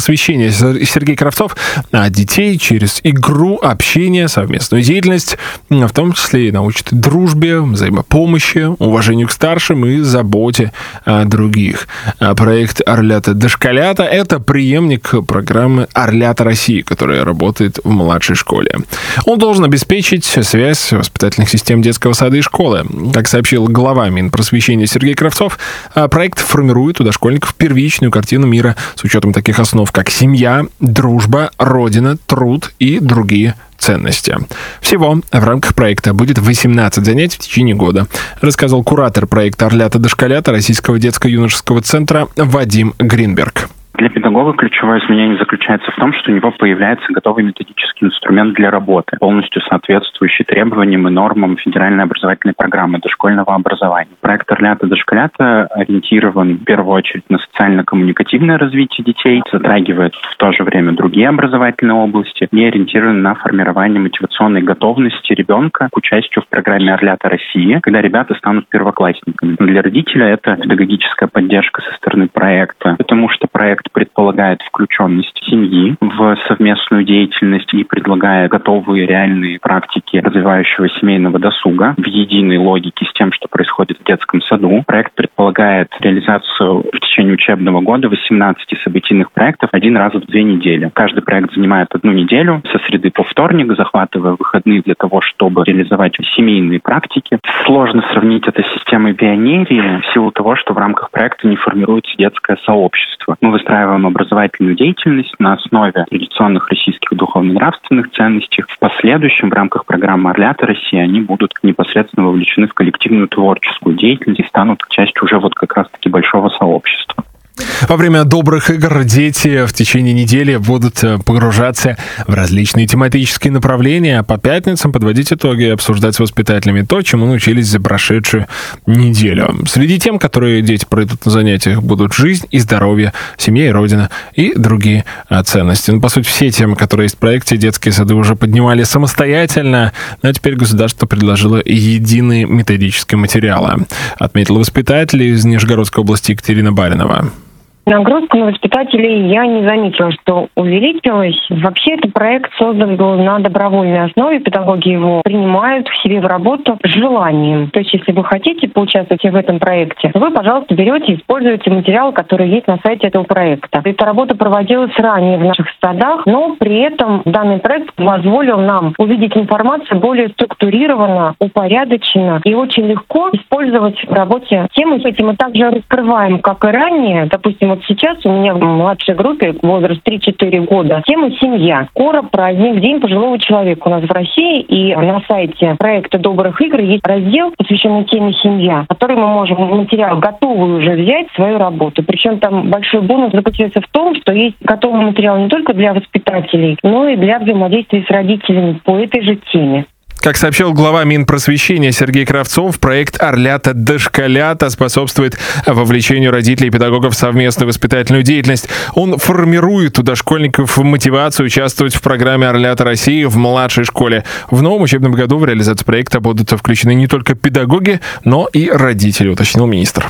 Минпросвещения Сергей Кравцов детей через игру, общение, совместную деятельность, в том числе и научит дружбе, взаимопомощи, уважению к старшим и заботе о других. Проект «Орлята Дошколята» — это преемник программы «Орлята России», которая работает в младшей школе. Он должен обеспечить связь воспитательных систем детского сада и школы. Как сообщил глава Минпросвещения Сергей Кравцов, проект формирует у дошкольников первичную картину мира с учетом таких основ, как семья, дружба, родина, труд и другие ценности. Всего в рамках проекта будет 18 занятий в течение года, рассказал куратор проекта «Орлята Дошколята» Российского детско-юношеского центра Вадим Гринберг. Для педагога ключевое изменение заключается в том, что у него появляется готовый методический инструмент для работы, полностью соответствующий требованиям и нормам федеральной образовательной программы дошкольного образования. Проект «Орлята Дошколята» ориентирован в первую очередь на социально-коммуникативное развитие детей, затрагивает в то же время другие образовательные области и ориентирован на формирование мотивационной готовности ребенка к участию в программе «Орлята России», когда ребята станут первоклассниками. Для родителя это педагогическая поддержка со стороны проекта, потому что проект предполагает включенность семьи в совместную деятельность и предлагает готовые реальные практики развивающего семейного досуга в единой логике с тем, что происходит в детском саду. Проект предполагает реализацию в течение учебного года 18 событийных проектов один раз в 2 недели. Каждый проект занимает 1 неделю со среды по вторник, захватывая выходные для того, чтобы реализовать семейные практики. Сложно сравнить это с системой пионерии в силу того, что в рамках проекта не формируется детское сообщество. Мы выстраиваем образовательную деятельность на основе традиционных российских духовно-нравственных ценностей. В последующем в рамках программы «Орлята России» они будут непосредственно вовлечены в коллективную творческую деятельность и станут частью уже как раз-таки большого сообщества. Во время добрых игр дети в течение недели будут погружаться в различные тематические направления, а по пятницам подводить итоги и обсуждать с воспитателями то, чему научились за прошедшую неделю. Среди тем, которые дети пройдут на занятиях, будут жизнь и здоровье, семья и родина и другие ценности. По сути, все темы, которые есть в проекте, детские сады уже поднимали самостоятельно, но теперь государство предложило единые методические материалы, отметила воспитатель из Нижегородской области Екатерина Баринова. Нагрузка на воспитателей я не заметила, что увеличилась. Вообще, этот проект создан был на добровольной основе. Педагоги его принимают к себе в работу с желанием. То есть, если вы хотите поучаствовать в этом проекте, вы, пожалуйста, берете и используете материал, который есть на сайте этого проекта. Эта работа проводилась ранее в наших садах, но при этом данный проект позволил нам увидеть информацию более структурированно, упорядоченно и очень легко использовать в работе темы. Эти мы также раскрываем, как и ранее. Допустим, вот сейчас у меня в младшей группе возраст 3-4 года. Тема «Семья». Скоро праздник День пожилого человека у нас в России. И на сайте проекта «Добрых игр» есть раздел, посвященный теме «Семья», который мы можем материал готовый уже взять в свою работу. Причем там большой бонус заключается в том, что есть готовый материал не только для воспитателей, но и для взаимодействия с родителями по этой же теме. Как сообщил глава Минпросвещения Сергей Кравцов, проект «Орлята Дошколята» способствует вовлечению родителей и педагогов в совместную воспитательную деятельность. Он формирует у дошкольников мотивацию участвовать в программе «Орлята России» в младшей школе. В новом учебном году в реализацию проекта будут включены не только педагоги, но и родители, уточнил министр.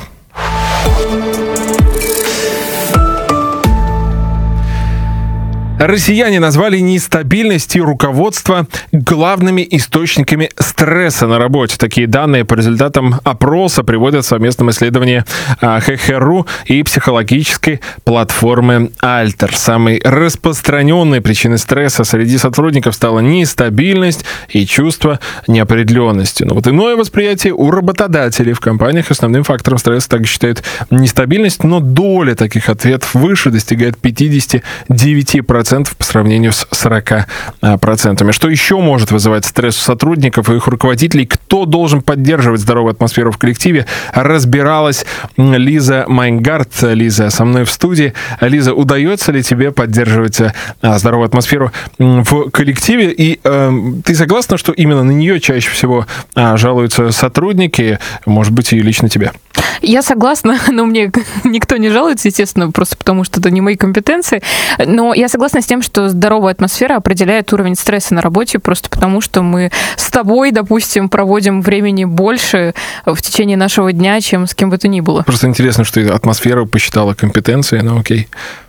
Россияне назвали нестабильность и руководство главными источниками стресса на работе. Такие данные по результатам опроса приводят в совместном исследовании ХХРУ и психологической платформы Альтер. Самой распространенной причиной стресса среди сотрудников стала нестабильность и чувство неопределенности. Но вот иное восприятие у работодателей. В компаниях основным фактором стресса также считают нестабильность, но доля таких ответов выше, достигает 59% по сравнению с 40%. Что еще может вызывать стресс у сотрудников и их руководителей? Кто должен поддерживать здоровую атмосферу в коллективе? Разбиралась Лиза Майнгард. Лиза со мной в студии. Лиза, удается ли тебе поддерживать здоровую атмосферу в коллективе? И ты согласна, что именно на нее чаще всего жалуются сотрудники? Может быть, и лично тебе? Я согласна, но мне никто не жалуется, естественно, просто потому что это не мои компетенции. Но я согласна с тем, что здоровая атмосфера определяет уровень стресса на работе, просто потому что мы с тобой, допустим, проводим времени больше в течение нашего дня, чем с кем бы то ни было. Просто интересно, что атмосфера посчитала компетенцией, ну окей.